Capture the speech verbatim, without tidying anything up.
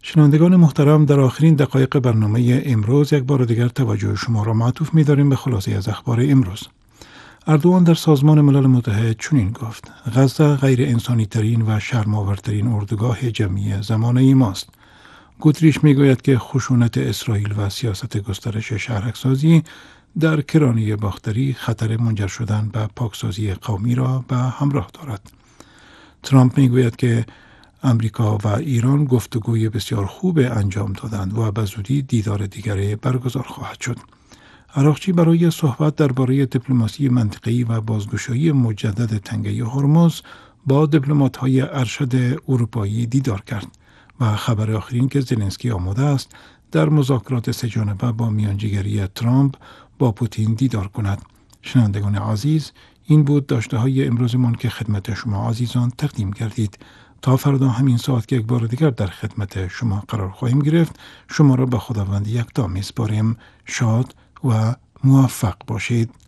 شنوندگان محترم، در آخرین دقایق برنامه امروز یک بار دیگر توجه شما را معطوف می‌داریم به خلاصه از اخبار امروز. اردوغان در سازمان ملل متحد چنین گفت: غزه غیر انسانی ترین و شرم‌آورترین اردوگاه جمعی زمانه ماست. گوتریش میگوید که خشونت اسرائیل و سیاست گسترش شهرک‌سازی در کرانه باختری خطر منجر شدن به پاکسازی قومی را به همراه دارد. ترامپ میگوید که امریکا و ایران گفتگوی بسیار خوب انجام دادند و به زودی دیدار دیگری برگزار خواهد شد. عراقچی برای صحبت درباره دیپلماسی منطقه‌ای و بازگشایی مجدد تنگه هرمز با دیپلمات‌های ارشد اروپایی دیدار کرد و خبر آخرین که زلنسکی آماده است در مذاکرات سه‌جانبه با میانجیگری ترامپ با پوتین دیدار کند. شنوندگان عزیز، این بود داشته های امروزمان که خدمت شما عزیزان تقدیم کردید. تا فردا همین ساعت که یک بار دیگر در خدمت شما قرار خواهیم گرفت، شما را به خداوند یکتا می‌سپاریم. شاد و موفق باشید.